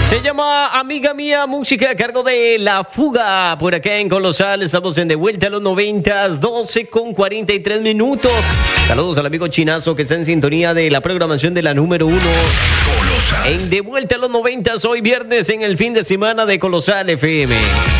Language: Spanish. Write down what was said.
Se llama Amiga Mía, música a cargo de La Fuga. Por acá en Colosal estamos en De Vuelta a los 90, 12:43. Saludos al amigo Chinazo que está en sintonía de la programación de la número 1. En De Vuelta a los 90, hoy viernes en el fin de semana de Colosal FM.